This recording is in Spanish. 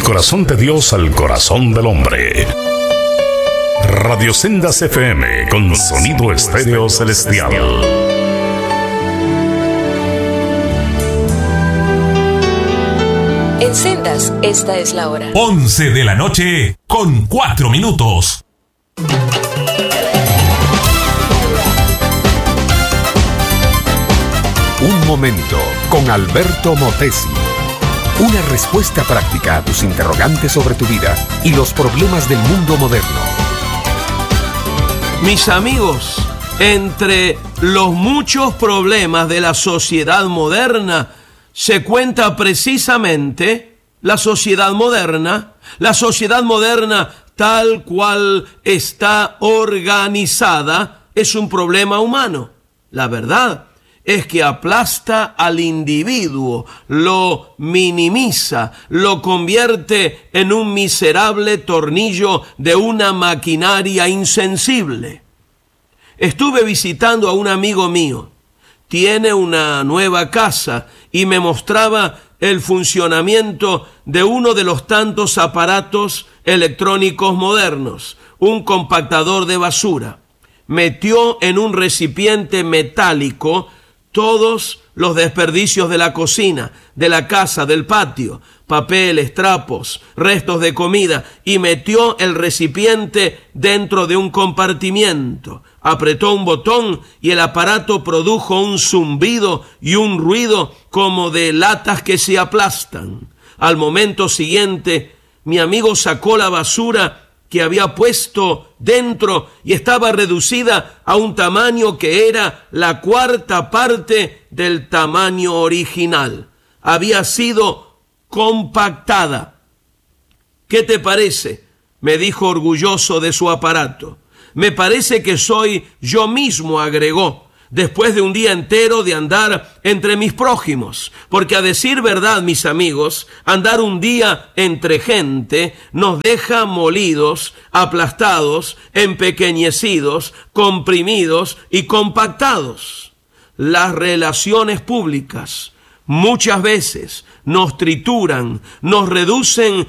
corazón de Dios al corazón del hombre. Radio Sendas FM con sonido estéreo celestial. En Sendas, esta es la hora. 11 de la noche con 4 minutos. Un momento con Alberto Motesi. Una respuesta práctica a tus interrogantes sobre tu vida y los problemas del mundo moderno. Mis amigos, entre los muchos problemas de la sociedad moderna se cuenta precisamente la sociedad moderna tal cual está organizada es un problema humano. La verdad es que aplasta al individuo, lo minimiza, lo convierte en un miserable tornillo de una maquinaria insensible. Estuve visitando a un amigo mío. Tiene una nueva casa y me mostraba el funcionamiento de uno de los tantos aparatos electrónicos modernos, un compactador de basura. Metió en un recipiente metálico todos los desperdicios de la cocina, de la casa, del patio, papeles, trapos, restos de comida, y metió el recipiente dentro de un compartimiento. Apretó un botón y el aparato produjo un zumbido y un ruido como de latas que se aplastan. Al momento siguiente, mi amigo sacó la basura que había puesto dentro y estaba reducida a un tamaño que era la cuarta parte del tamaño original. Había sido compactada. ¿Qué te parece?, me dijo orgulloso de su aparato. Me parece que soy yo mismo, agregó, después de un día entero de andar entre mis prójimos. Porque a decir verdad, mis amigos, andar un día entre gente nos deja molidos, aplastados, empequeñecidos, comprimidos y compactados. Las relaciones públicas muchas veces nos trituran, nos reducen